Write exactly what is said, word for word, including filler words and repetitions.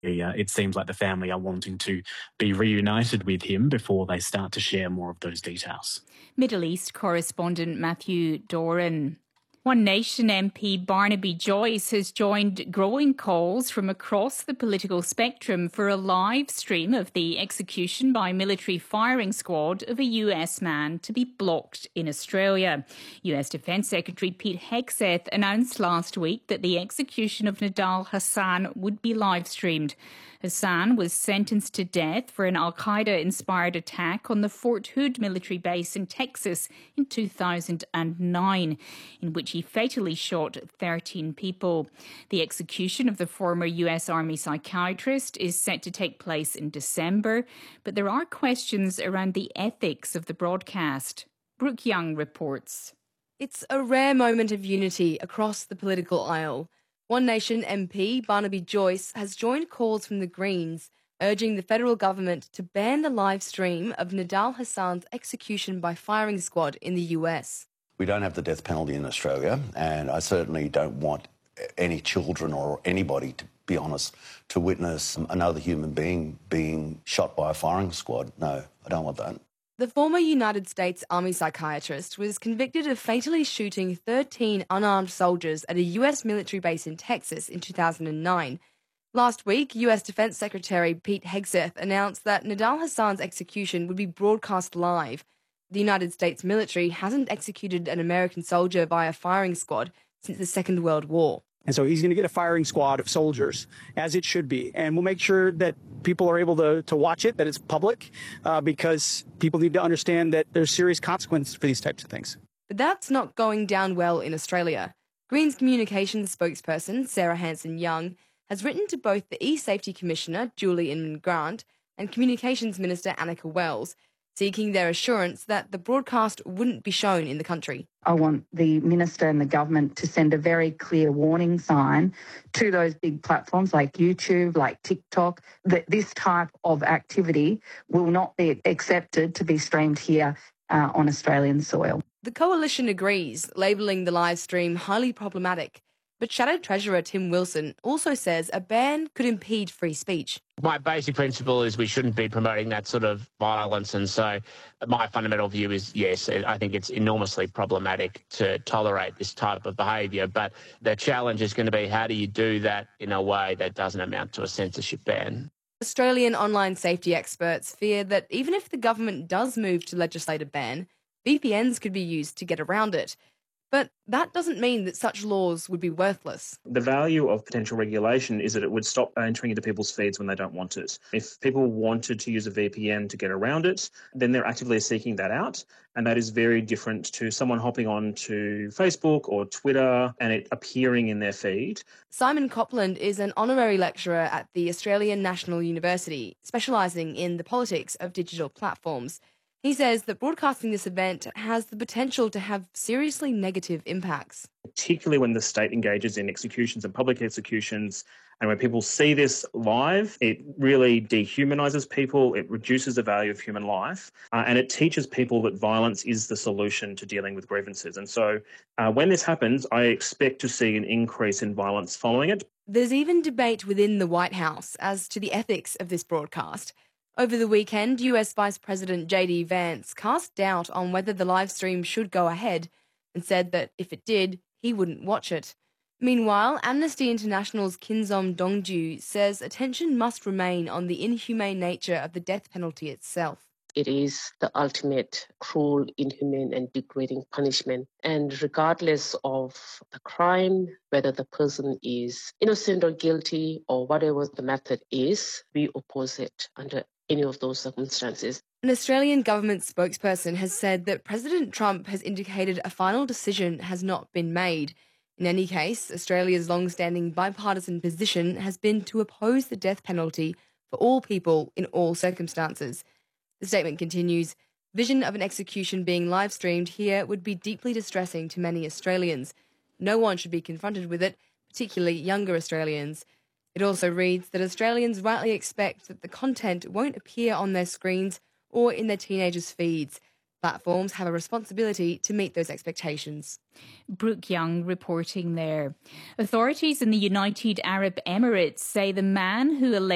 Yeah, it seems like the family are wanting to be reunited with him before they start to share more of those details. Middle East correspondent Matthew Doran. One Nation M P Barnaby Joyce has joined growing calls from across the political spectrum for a live stream of the execution by military firing squad of a U S man to be blocked in Australia. U S Defence Secretary Pete Hegseth announced last week that the execution of Nidal Hasan would be live streamed. Hassan was sentenced to death for an al-Qaeda-inspired attack on the Fort Hood military base in Texas in two thousand nine, in which he fatally shot thirteen people. The execution of the former U S Army psychiatrist is set to take place in December, but there are questions around the ethics of the broadcast. Brooke Young reports. It's a rare moment of unity across the political aisle. One Nation M P Barnaby Joyce has joined calls from the Greens urging the federal government to ban the live stream of Nidal Hasan's execution by firing squad in the U S. We don't have the death penalty in Australia, and I certainly don't want any children or anybody, to be honest, to witness another human being being shot by a firing squad. No, I don't want that. The former United States Army psychiatrist was convicted of fatally shooting thirteen unarmed soldiers at a U S military base in Texas in two thousand nine. Last week, U S Defence Secretary Pete Hegseth announced that Nidal Hasan's execution would be broadcast live. The United States military hasn't executed an American soldier by a firing squad since the Second World War. And so he's going to get a firing squad of soldiers, as it should be. And we'll make sure that people are able to, to watch it, that it's public, uh, because people need to understand that there's serious consequences for these types of things. But that's not going down well in Australia. Greens communications spokesperson Sarah Hanson-Young has written to both the E-Safety Commissioner, Julie Inman-Grant, and Communications Minister Annika Wells, seeking their assurance that the broadcast wouldn't be shown in the country. I want the Minister and the government to send a very clear warning sign to those big platforms like YouTube, like TikTok, that this type of activity will not be accepted to be streamed here uh, on Australian soil. The Coalition agrees, labelling the live stream highly problematic. But Shadow Treasurer Tim Wilson also says a ban could impede free speech. My basic principle is we shouldn't be promoting that sort of violence, and so my fundamental view is, yes, I think it's enormously problematic to tolerate this type of behaviour, but the challenge is going to be how do you do that in a way that doesn't amount to a censorship ban. Australian online safety experts fear that even if the government does move to legislate a ban, V P Ns could be used to get around it. But that doesn't mean that such laws would be worthless. The value of potential regulation is that it would stop entering into people's feeds when they don't want it. If people wanted to use a V P N to get around it, then they're actively seeking that out. And that is very different to someone hopping on to Facebook or Twitter and it appearing in their feed. Simon Copland is an honorary lecturer at the Australian National University, specialising in the politics of digital platforms. He says that broadcasting this event has the potential to have seriously negative impacts. Particularly when the state engages in executions and public executions, and when people see this live, it really dehumanises people, it reduces the value of human life, uh, and it teaches people that violence is the solution to dealing with grievances. And so uh, when this happens, I expect to see an increase in violence following it. There's even debate within the White House as to the ethics of this broadcast. Over the weekend, U S Vice President J D Vance cast doubt on whether the live stream should go ahead and said that if it did, he wouldn't watch it. Meanwhile, Amnesty International's Kinzom Dongju says attention must remain on the inhumane nature of the death penalty itself. It is the ultimate cruel, inhumane and degrading punishment. And regardless of the crime, whether the person is innocent or guilty or whatever the method is, we oppose it under any of those circumstances. An Australian government spokesperson has said that President Trump has indicated a final decision has not been made. In any case, Australia's long-standing bipartisan position has been to oppose the death penalty for all people in all circumstances. The statement continues, vision of an execution being live-streamed here would be deeply distressing to many Australians. No one should be confronted with it, particularly younger Australians. It also reads that Australians rightly expect that the content won't appear on their screens or in their teenagers' feeds. Platforms have a responsibility to meet those expectations. Brooke Young reporting there. Authorities in the United Arab Emirates say the man who allegedly